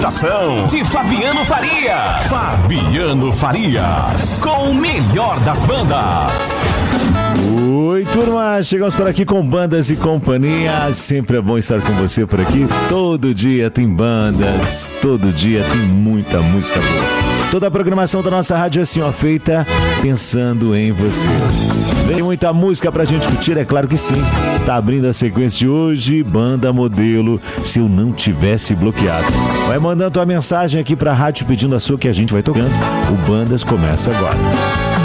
apresentação de Fabiano Farias. Fabiano Farias, com o melhor das bandas. Oi, turma, chegamos por aqui com Bandas e Companhia. Sempre é bom estar com você por aqui. Todo dia tem bandas, todo dia tem muita música boa. Toda a programação da nossa rádio é assim, ó, feita pensando em você. Tem muita música pra gente curtir, é claro que sim. Tá abrindo a sequência de hoje, Banda Modelo, Se Eu Não Tivesse Bloqueado. Vai mandando tua mensagem aqui pra rádio pedindo a sua que a gente vai tocando. O Bandas começa agora.